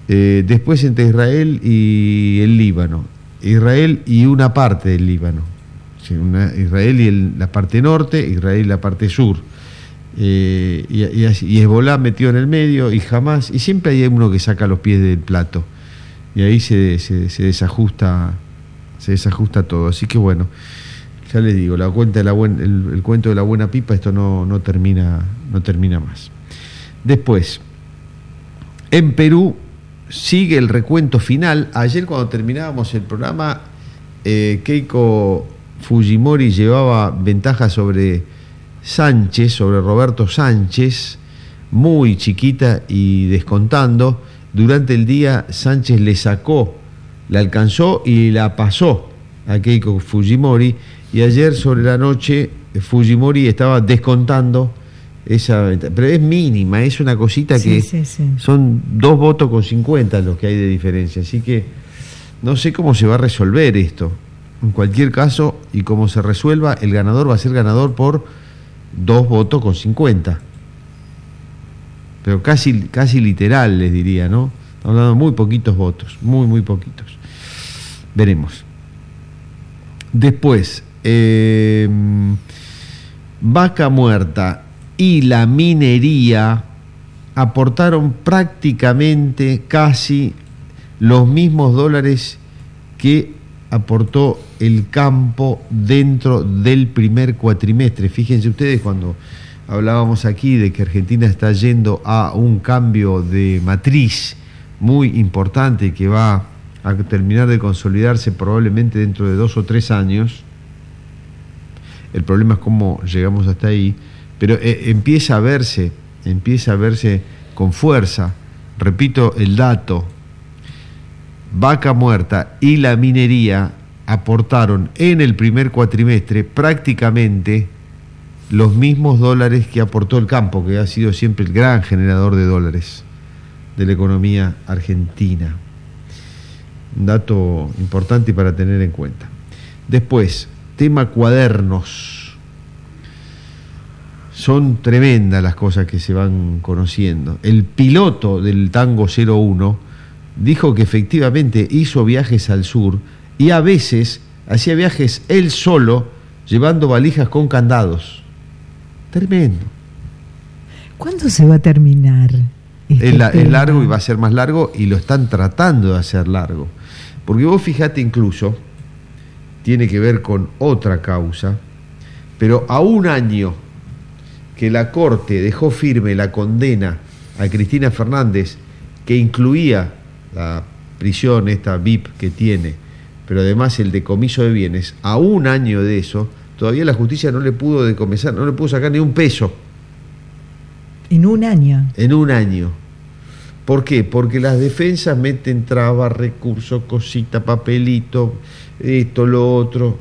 después entre Israel y el Líbano, Israel y una parte del Líbano, sí, Israel y la parte norte, Israel y la parte sur, y Hezbolá metido en el medio, y Hamás, y siempre hay uno que saca los pies del plato, y ahí se desajusta todo. Así que bueno, ya les digo, el cuento de la buena pipa, esto no termina más. Después, en Perú sigue el recuento final. Ayer, cuando terminábamos el programa, Keiko Fujimori llevaba ventaja sobre Roberto Sánchez, muy chiquita y descontando. Durante el día Sánchez le alcanzó y la pasó a Keiko Fujimori, y ayer sobre la noche Fujimori estaba descontando esa ventaja, pero es mínima, es una cosita que son 2 votos con 50 los que hay de diferencia, así que no sé cómo se va a resolver esto. En cualquier caso, y como se resuelva, el ganador va a ser ganador por 2 votos con 50, pero casi literal, les diría, ¿no? Estamos hablando de muy poquitos votos, muy poquitos. Veremos. Después, Vaca Muerta y la minería aportaron prácticamente casi los mismos dólares que aportó el campo dentro del primer cuatrimestre. Fíjense ustedes, cuando hablábamos aquí de que Argentina está yendo a un cambio de matriz muy importante que va a terminar de consolidarse probablemente dentro de 2 o 3 años. El problema es cómo llegamos hasta ahí, pero empieza a verse con fuerza. Repito el dato: Vaca Muerta y la minería aportaron en el primer cuatrimestre prácticamente los mismos dólares que aportó el campo, que ha sido siempre el gran generador de dólares de la economía argentina. Un dato importante para tener en cuenta. Después, tema cuadernos. Son tremendas las cosas que se van conociendo. El piloto del Tango 01 dijo que efectivamente hizo viajes al sur y a veces hacía viajes él solo, llevando valijas con candados. Tremendo. ¿Cuándo se va a terminar? Es largo y va a ser más largo, y lo están tratando de hacer largo. Porque vos fijate, incluso tiene que ver con otra causa, pero a un año que la Corte dejó firme la condena a Cristina Fernández, que incluía la prisión, esta VIP que tiene, pero además el decomiso de bienes, a un año de eso, todavía la justicia no le pudo decomisar, no le pudo sacar ni un peso. ¿En un año? En un año. ¿Por qué? Porque las defensas meten trabas, recursos, cosita, papelito, esto, lo otro,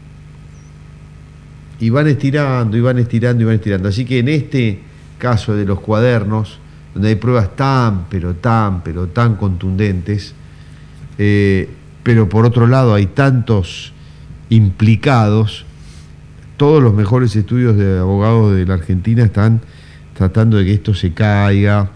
y van estirando. Así que en este caso de los cuadernos, donde hay pruebas tan contundentes, pero por otro lado hay tantos implicados, todos los mejores estudios de abogados de la Argentina están tratando de que esto se caiga,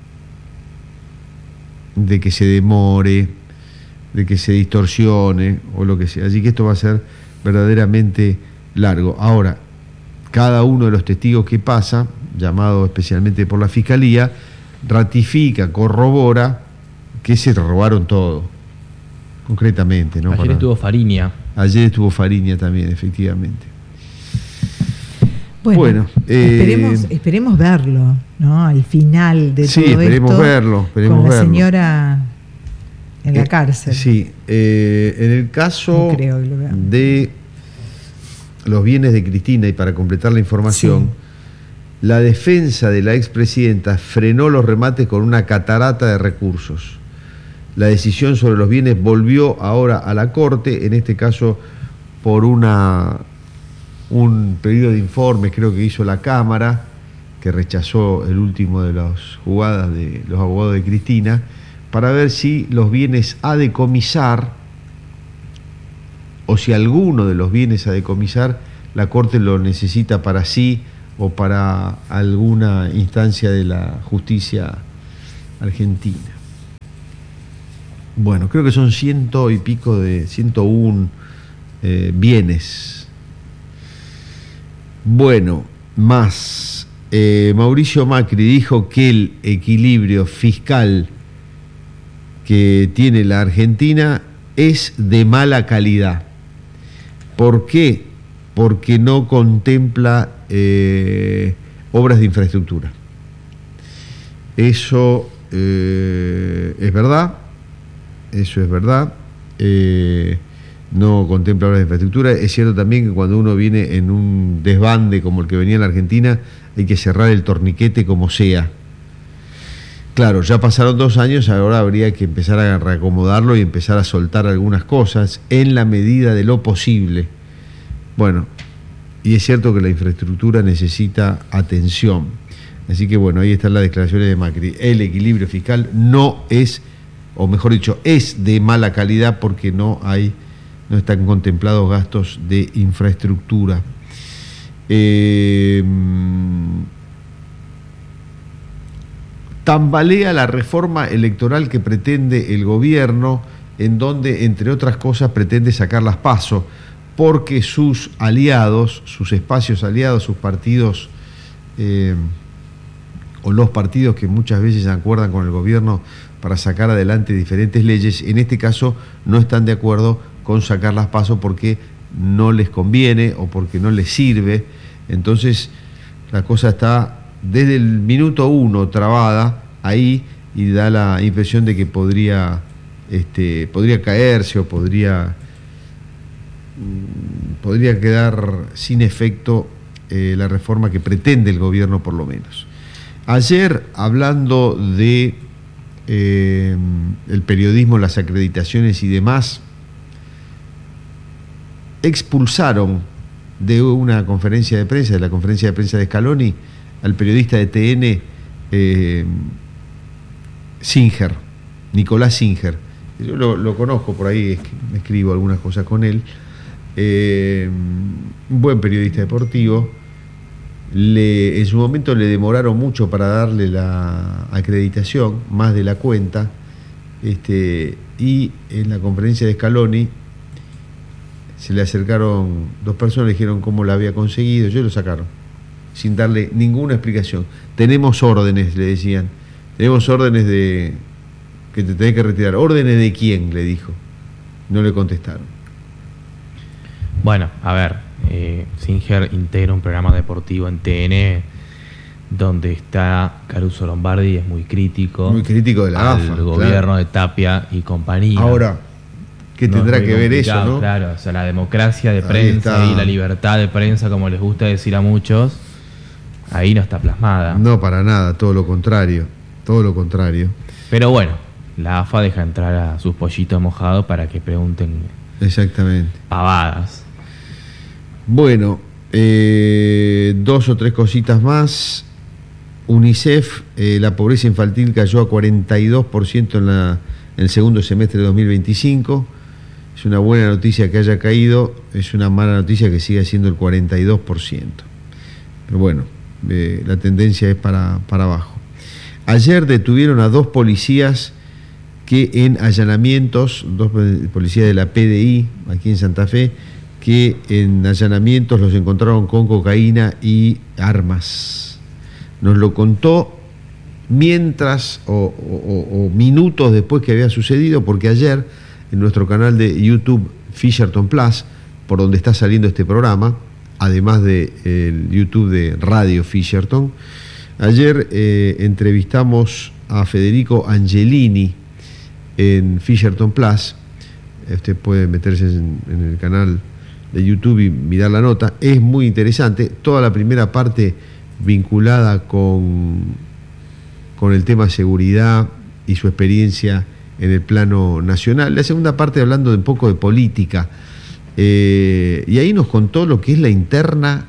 de que se demore, de que se distorsione o lo que sea. Así que esto va a ser verdaderamente largo. Ahora, cada uno de los testigos que pasa, llamado especialmente por la Fiscalía, ratifica, corrobora que se robaron todo, concretamente, ¿no? Ayer estuvo Fariña también, efectivamente. Bueno, esperemos verlo, ¿no? Al final de todo esto. Esperemos verlo. Con la señora en la cárcel. Sí, en el caso de los bienes de Cristina, y para completar la información, la defensa de la expresidenta frenó los remates con una catarata de recursos. La decisión sobre los bienes volvió ahora a la Corte, en este caso por un pedido de informes, creo que hizo la Cámara, que rechazó el último de las jugadas de los abogados de Cristina, para ver si los bienes a decomisar, o si alguno de los bienes a decomisar la Corte lo necesita para sí o para alguna instancia de la justicia argentina. Bueno, creo que son 100 y pico de 101 bienes. Bueno, más. Mauricio Macri dijo que el equilibrio fiscal que tiene la Argentina es de mala calidad. ¿Por qué? Porque no contempla obras de infraestructura. Eso es verdad. Eso es verdad. No contempla obras de infraestructura. Es cierto también que cuando uno viene en un desbande como el que venía en la Argentina, hay que cerrar el torniquete como sea. Claro, ya pasaron 2 años, ahora habría que empezar a reacomodarlo y empezar a soltar algunas cosas en la medida de lo posible. Bueno, y es cierto que la infraestructura necesita atención. Así que bueno, ahí están las declaraciones de Macri. El equilibrio fiscal no es, o mejor dicho, es de mala calidad porque no están contemplados gastos de infraestructura. Tambalea la reforma electoral que pretende el gobierno, en donde, entre otras cosas, pretende sacar las PASO, porque sus aliados, sus espacios aliados, sus partidos, o los partidos que muchas veces acuerdan con el gobierno para sacar adelante diferentes leyes, en este caso no están de acuerdo con sacar las PASO porque no les conviene o porque no les sirve. Entonces la cosa está desde el minuto 1 trabada ahí y da la impresión de que podría caerse o podría quedar sin efecto la reforma que pretende el gobierno, por lo menos. Ayer, hablando de el periodismo, las acreditaciones y demás, expulsaron de una conferencia de prensa, de la conferencia de prensa de Scaloni, al periodista de TN, Singer, Nicolás Singer. Yo lo conozco por ahí, escribo algunas cosas con él. Un buen periodista deportivo. En su momento le demoraron mucho para darle la acreditación, más de la cuenta, y en la conferencia de Scaloni se le acercaron 2 personas, le dijeron cómo la había conseguido, ellos lo sacaron, sin darle ninguna explicación. Tenemos órdenes, le decían, tenemos órdenes de que te tenés que retirar. ¿Órdenes de quién?, le dijo. No le contestaron. Bueno, a ver, Singer integra un programa deportivo en TN donde está Caruso Lombardi, es muy crítico de la AFA, al gobierno de Tapia y compañía. Ahora, ¿qué tendrá que ver eso, no? Claro, o sea, la democracia de prensa y la libertad de prensa, como les gusta decir a muchos, ahí no está plasmada. No, para nada, todo lo contrario. Pero bueno, la AFA deja entrar a sus pollitos mojados para que pregunten. Exactamente. Pavadas. Bueno, 2 o 3 cositas más. UNICEF, la pobreza infantil cayó a 42% en el segundo semestre de 2025. Es una buena noticia que haya caído, es una mala noticia que siga siendo el 42%. Pero bueno, la tendencia es para abajo. Ayer detuvieron a 2 policías que en allanamientos, 2 policías de la PDI aquí en Santa Fe, que en allanamientos los encontraron con cocaína y armas. Nos lo contó mientras o minutos después que había sucedido, porque ayer en nuestro canal de YouTube Fisherton Plus, por donde está saliendo este programa, además del YouTube de Radio Fisherton, ayer entrevistamos a Federico Angelini en Fisherton Plus. Usted puede meterse en el canal de YouTube y mirar la nota. Es muy interesante. Toda la primera parte vinculada con el tema seguridad y su experiencia en el plano nacional. La segunda parte hablando de un poco de política. Y ahí nos contó lo que es la interna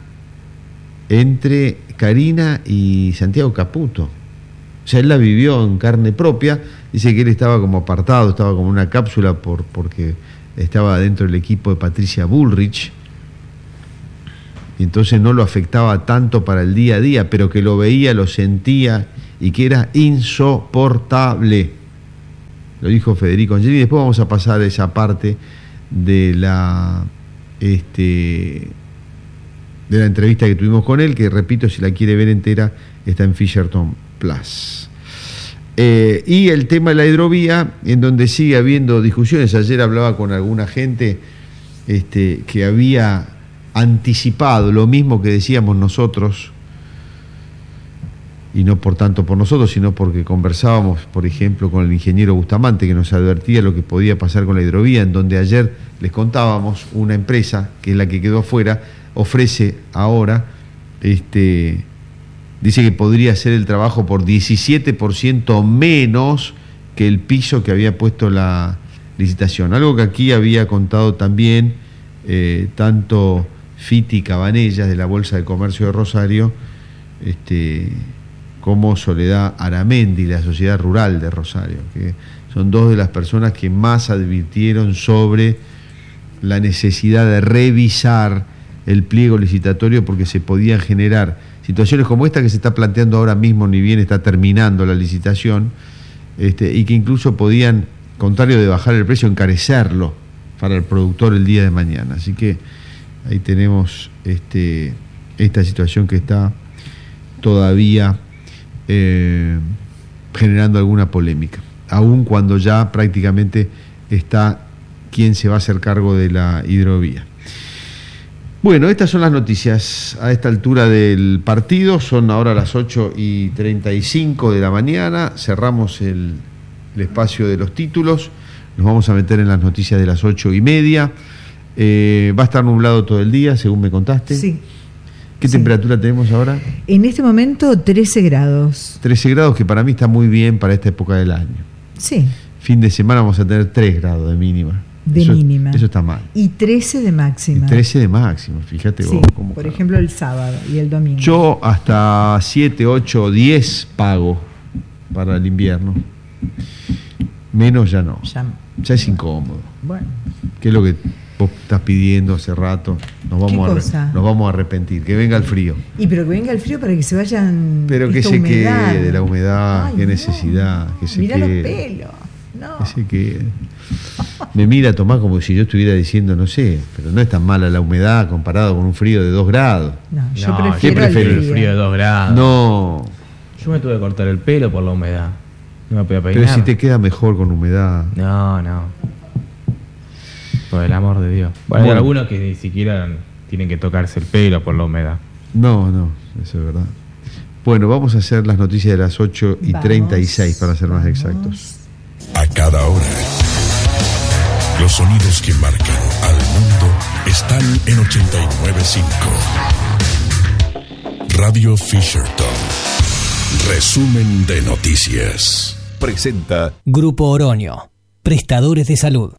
entre Karina y Santiago Caputo. O sea, él la vivió en carne propia. Dice que él estaba como apartado, estaba como una cápsula porque estaba dentro del equipo de Patricia Bullrich, y entonces no lo afectaba tanto para el día a día, pero que lo veía, lo sentía y que era insoportable. lo dijo Federico Angeli. Después vamos a pasar esa parte de la entrevista que tuvimos con él, que repito, si la quiere ver entera, está en Fisherton Plus. Y el tema de la hidrovía, en donde sigue habiendo discusiones. Ayer hablaba con alguna gente que había anticipado lo mismo que decíamos nosotros, y no por tanto por nosotros, sino porque conversábamos, por ejemplo, con el ingeniero Bustamante, que nos advertía lo que podía pasar con la hidrovía, en donde ayer les contábamos, una empresa, que es la que quedó afuera, ofrece ahora, dice que podría hacer el trabajo por 17% menos que el piso que había puesto la licitación. Algo que aquí había contado también tanto Fiti Cabanellas, de la Bolsa de Comercio de Rosario, como Soledad Aramendi, la Sociedad Rural de Rosario, que son dos de las personas que más advirtieron sobre la necesidad de revisar el pliego licitatorio, porque se podían generar situaciones como esta que se está planteando ahora mismo, ni bien está terminando la licitación, y que incluso podían, contrario de bajar el precio, encarecerlo para el productor el día de mañana. Así que ahí tenemos esta situación que está todavía generando alguna polémica, aun cuando ya prácticamente está quien se va a hacer cargo de la hidrovía. Bueno, estas son las noticias a esta altura del partido. Son ahora las 8:35 de la mañana. Cerramos el espacio de los títulos. Nos vamos a meter en las noticias de las 8:30. Va a estar nublado todo el día, según me contaste. Sí. ¿Qué temperatura tenemos ahora? En este momento 13 grados. 13 grados, que para mí está muy bien para esta época del año. Sí. Fin de semana vamos a tener 3 grados de mínima. Mínima. Eso está mal. Y 13 de máxima. Y 13 de máxima, fíjate vos. Sí, por ejemplo, el sábado y el domingo. Yo hasta 7, 8, 10 pago para el invierno. Menos ya no. Ya es incómodo. Bueno. ¿Qué es lo que vos estás pidiendo hace rato? Nos vamos a arrepentir. Que venga el frío. Y pero que venga el frío para que se vayan. Pero que se quede la humedad. Ay, qué necesidad. No. Que se Mirá quede. los pelos. No. Que se quede. Me mira Tomás como si yo estuviera diciendo, no sé, pero no es tan mala la humedad comparado con un frío de 2 grados. No, yo prefiero el frío de 2 grados. No. Yo me tuve que cortar el pelo por la humedad. No me podía peinar. Pero si te queda mejor con humedad. No. Por el amor de Dios. Bueno, hay algunos que ni siquiera tienen que tocarse el pelo por la humedad. No, eso es verdad. Bueno, vamos a hacer las noticias de las 8:36 para ser más exactos. A cada hora, los sonidos que marcan al mundo están en 89.5. Radio Fisherton. Resumen de noticias. Presenta Grupo Oroño, prestadores de salud.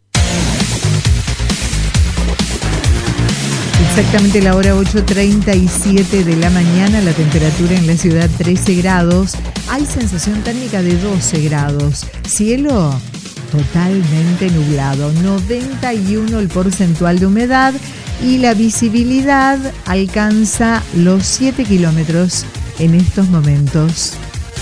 Exactamente la hora 8:37 de la mañana, la temperatura en la ciudad 13 grados, hay sensación térmica de 12 grados, cielo totalmente nublado, 91 el porcentual de humedad y la visibilidad alcanza los 7 kilómetros en estos momentos.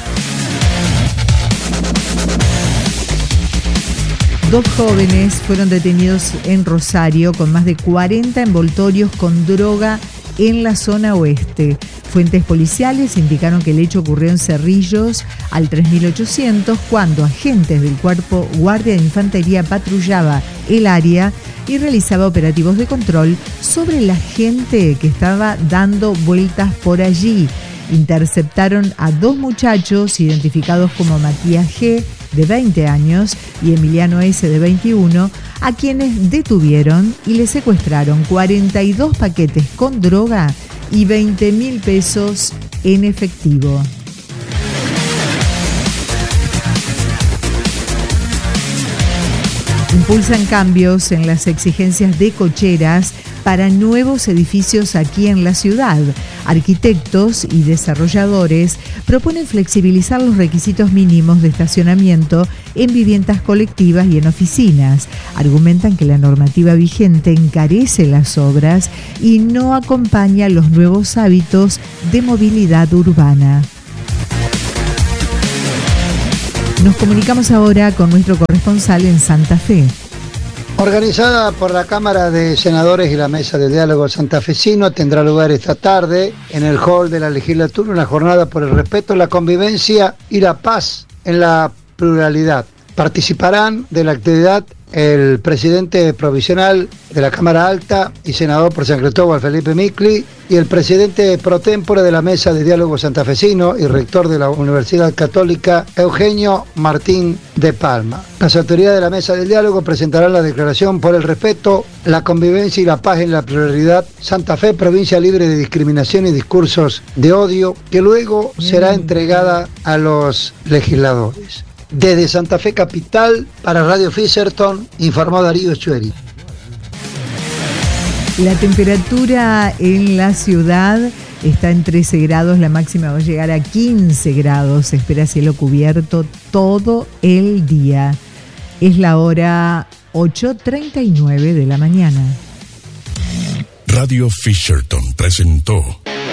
Dos jóvenes fueron detenidos en Rosario con más de 40 envoltorios con droga en la zona oeste. Fuentes policiales indicaron que el hecho ocurrió en Cerrillos, al 3800, cuando agentes del Cuerpo Guardia de Infantería patrullaba el área y realizaba operativos de control sobre la gente que estaba dando vueltas por allí. Interceptaron a dos muchachos identificados como Matías G., de 20 años, y Emiliano S., de 21, a quienes detuvieron y les secuestraron 42 paquetes con droga y 20.000 pesos en efectivo. Impulsan cambios en las exigencias de cocheras para nuevos edificios aquí en la ciudad. Arquitectos y desarrolladores proponen flexibilizar los requisitos mínimos de estacionamiento en viviendas colectivas y en oficinas. Argumentan que la normativa vigente encarece las obras y no acompaña los nuevos hábitos de movilidad urbana. Nos comunicamos ahora con nuestro corresponsal en Santa Fe. Organizada por la Cámara de Senadores y la Mesa de Diálogo Santafesino, tendrá lugar esta tarde en el hall de la legislatura una jornada por el respeto, la convivencia y la paz en la pluralidad. Participarán de la actividad el presidente provisional de la Cámara Alta y senador por San Cristóbal, Felipe Micli, y el presidente pro tempore de la Mesa de Diálogo Santafesino y rector de la Universidad Católica, Eugenio Martín de Palma. Las autoridades de la Mesa del Diálogo presentarán la declaración por el respeto, la convivencia y la paz en la pluralidad Santa Fe, provincia libre de discriminación y discursos de odio, que luego será entregada a los legisladores. Desde Santa Fe Capital, para Radio Fisherton, informó Darío Echueri. La temperatura en la ciudad está en 13 grados, la máxima va a llegar a 15 grados, se espera cielo cubierto todo el día. Es la hora 8:39 de la mañana. Radio Fisherton presentó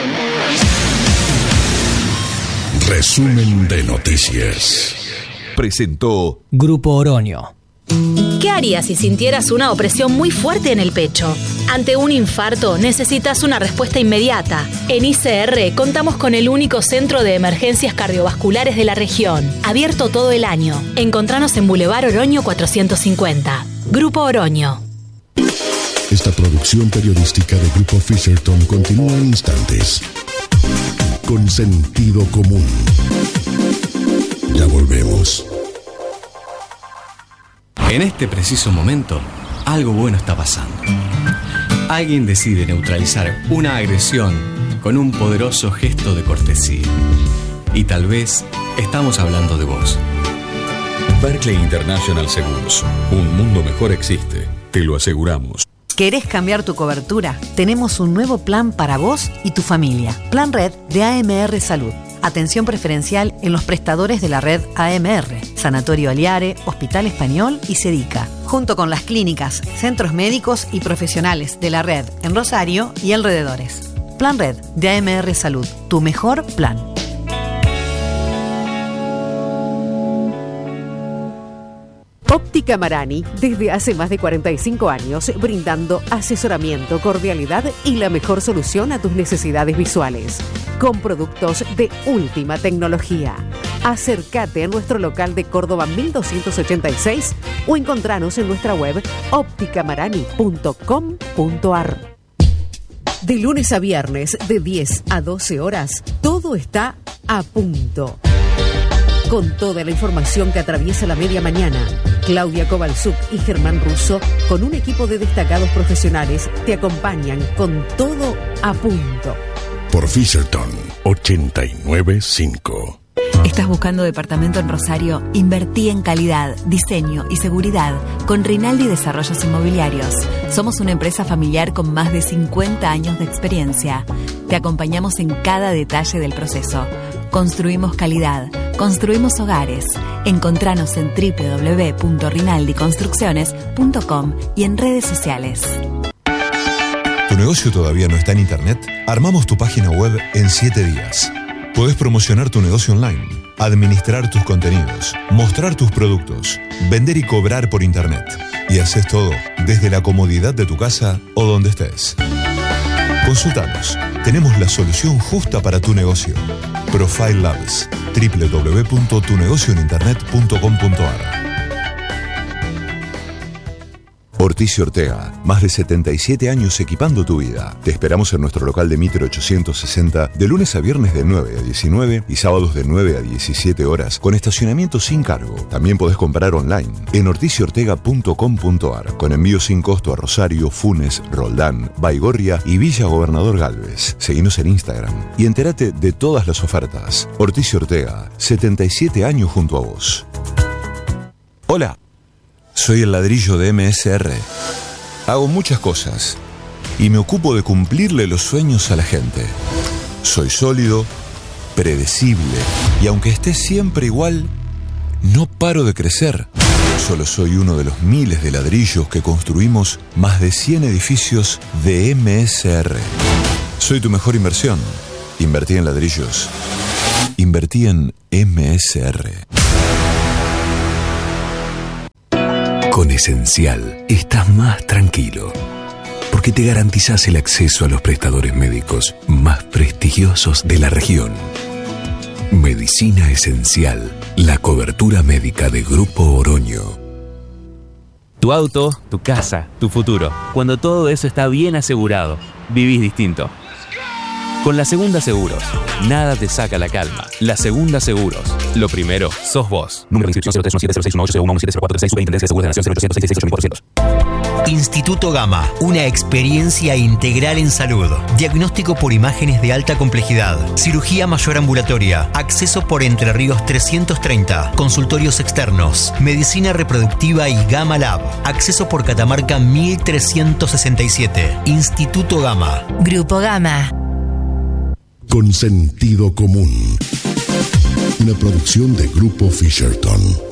Resumen de Noticias. Presentó Grupo Oroño. ¿Qué harías si sintieras una opresión muy fuerte en el pecho? Ante un infarto necesitas una respuesta inmediata. En ICR contamos con el único centro de emergencias cardiovasculares de la región, abierto todo el año. Encontranos en Boulevard Oroño 450. Grupo Oroño. Esta producción periodística de Grupo Fisherton continúa en instantes. Con sentido común. Ya volvemos. En este preciso momento, algo bueno está pasando. Alguien decide neutralizar una agresión con un poderoso gesto de cortesía. Y tal vez estamos hablando de vos. Berkeley International Seguros. Un mundo mejor existe. Te lo aseguramos. ¿Querés cambiar tu cobertura? Tenemos un nuevo plan para vos y tu familia. Plan Red de AMR Salud. Atención preferencial en los prestadores de la red AMR, Sanatorio Aliare, Hospital Español y Sedica, junto con las clínicas, centros médicos y profesionales de la red en Rosario y alrededores. Plan Red de AMR Salud, tu mejor plan. Óptica Marani, desde hace más de 45 años, brindando asesoramiento, cordialidad y la mejor solución a tus necesidades visuales. Con productos de última tecnología. Acércate a nuestro local de Córdoba 1286 o encontranos en nuestra web opticamarani.com.ar. De lunes a viernes, de 10 a 12 horas, todo está a punto. Con toda la información que atraviesa la media mañana, Claudia Kovalchuk y Germán Russo, con un equipo de destacados profesionales, te acompañan con todo a punto. Por Fisherton 895. ¿Estás buscando departamento en Rosario? Invertí en calidad, diseño y seguridad con Rinaldi Desarrollos Inmobiliarios. Somos una empresa familiar con más de 50 años de experiencia. Te acompañamos en cada detalle del proceso. Construimos calidad, construimos hogares. Encontranos en www.rinaldiconstrucciones.com y en redes sociales. ¿Tu negocio todavía no está en internet? Armamos tu página web en 7 días. Podés promocionar tu negocio online, administrar tus contenidos, mostrar tus productos, vender y cobrar por internet. Y haces todo desde la comodidad de tu casa o donde estés. Consultanos. Tenemos la solución justa para tu negocio. Profile Labs. www.tunegocioeninternet.com.ar. Ortiz y Ortega, más de 77 años equipando tu vida. Te esperamos en nuestro local de Mitre 860 de lunes a viernes de 9 a 19 y sábados de 9 a 17 horas con estacionamiento sin cargo. También podés comprar online en ortiziortega.com.ar con envío sin costo a Rosario, Funes, Roldán, Baigorria y Villa Gobernador Galvez. Seguinos en Instagram y entérate de todas las ofertas. Ortiz y Ortega, 77 años junto a vos. Hola. Soy el ladrillo de MSR. Hago muchas cosas y me ocupo de cumplirle los sueños a la gente. Soy sólido, predecible y aunque esté siempre igual, no paro de crecer. Solo soy uno de los miles de ladrillos que construimos más de 100 edificios de MSR. Soy tu mejor inversión. Invertí en ladrillos. Invertí en MSR. Con Esencial estás más tranquilo, porque te garantizás el acceso a los prestadores médicos más prestigiosos de la región. Medicina Esencial, la cobertura médica de Grupo Oroño. Tu auto, tu casa, tu futuro. Cuando todo eso está bien asegurado, vivís distinto. Con La Segunda Seguros, nada te saca la calma. La Segunda Seguros, lo primero sos vos. Número de inscripción 0317061801170436, Superintendencia de Seguros de la Nación 0866686400. Instituto Gama, una experiencia integral en salud. Diagnóstico por imágenes de alta complejidad. Cirugía mayor ambulatoria. Acceso por Entre Ríos 330. Consultorios externos. Medicina reproductiva y Gama Lab. Acceso por Catamarca 1367. Instituto Gama. Grupo Gama. Con sentido común. Una producción de Grupo Fisherton.